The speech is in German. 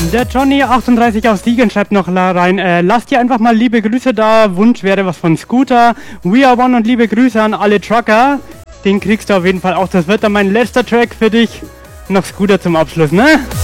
Der Johnny38 aus Siegen schreibt noch rein, lasst ihr einfach mal liebe Grüße da, Wunsch wäre was von Scooter, We Are One und liebe Grüße an alle Trucker. Den kriegst du auf jeden Fall auch, das wird dann mein letzter Track für dich. Noch Scooter zum Abschluss, ne?